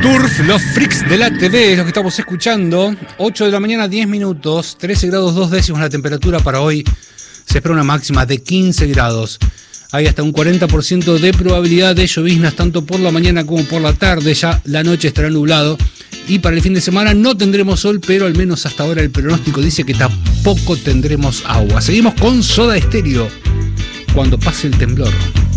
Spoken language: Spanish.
Turf, los freaks de la TV, es lo que estamos escuchando. 8 de la mañana, 10 minutos, 13 grados 2 décimos la temperatura para hoy. Se espera una máxima de 15 grados. Hay hasta un 40% de probabilidad de lloviznas, tanto por la mañana como por la tarde. Ya la noche estará nublado. Y para el fin de semana no tendremos sol, pero al menos hasta ahora el pronóstico dice que tampoco tendremos agua. Seguimos con Soda Stereo, cuando pase el temblor.